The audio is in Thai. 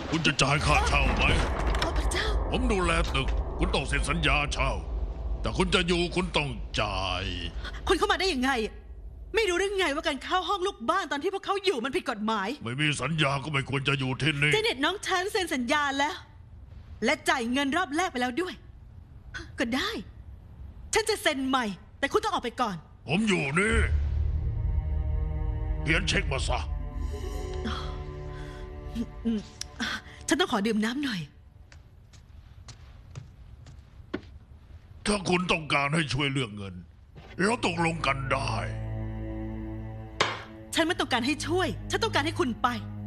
คุณจะจ่ายค่าเช่าไหมโอ้พระเจ้าผมดูแลตึก คุณต้องเซ็นสัญญาเช่า แต่คุณจะอยู่คุณต้องจ่ายคุณเข้ามาได้ยังไง ไม่รู้เรื่องไงว่าการเข้าห้องลูกบ้านตอนที่พวกเขาอยู่มันผิดกฎหมายไม่มีสัญญาก็ไม่ควรจะอยู่ที่นี่เจเน็ตน้องฉันเซ็นสัญญาแล้ว และจ่ายเงินรอบแรกไปแล้วด้วย ก็ได้ ฉันจะเซ็นใหม่ แต่คุณต้องออกไปก่อนผมอยู่นี่เขียนเช็คมาซะฉันต้องขอดื่มน้ำหน่อยถ้าคุณต้องการให้ช่วยเรื่องเงินเราตกลงกันได้ฉันไม่ต้องการให้ช่วย ฉันต้องการให้คุณไป